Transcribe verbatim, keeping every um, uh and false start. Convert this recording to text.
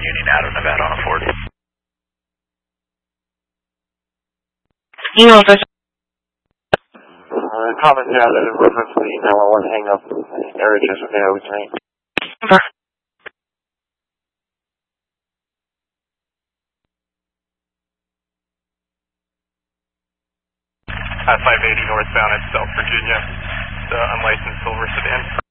Union out of Nevada on a Ford. Email address. Uh, comment here that in reference to the email I want to hang up area just okay with me. Okay. Uh, five eighty northbound at South Virginia, the unlicensed silver sedan.